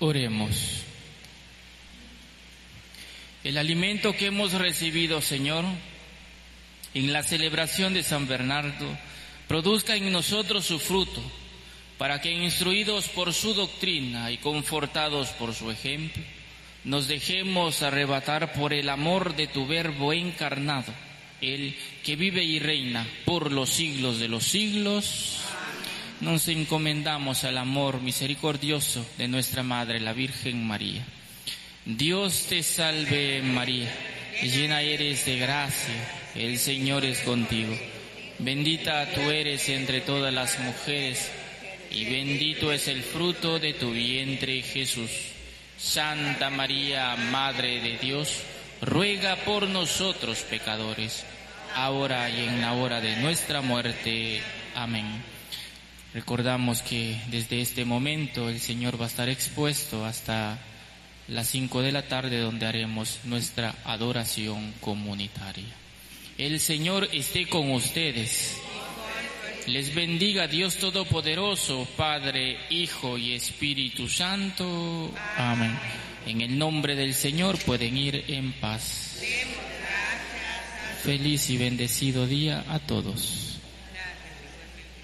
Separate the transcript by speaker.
Speaker 1: Oremos. El alimento que hemos recibido, Señor, en la celebración de San Bernardo, produzca en nosotros su fruto, para que, instruidos por su doctrina y confortados por su ejemplo, nos dejemos arrebatar por el amor de tu Verbo encarnado, el que vive y reina por los siglos de los siglos. Nos encomendamos al amor misericordioso de nuestra Madre, la Virgen María. Dios te salve, María, llena eres de gracia, el Señor es contigo. Bendita tú eres entre todas las mujeres, y bendito es el fruto de tu vientre, Jesús. Santa María, Madre de Dios, ruega por nosotros pecadores, ahora y en la hora de nuestra muerte. Amén. Recordamos que desde este momento el Señor va a estar expuesto hasta las 5 de la tarde, donde haremos nuestra adoración comunitaria. El Señor esté con ustedes. Les bendiga Dios Todopoderoso, Padre, Hijo y Espíritu Santo. Amén. En el nombre del Señor pueden ir en paz. Feliz y bendecido día a todos.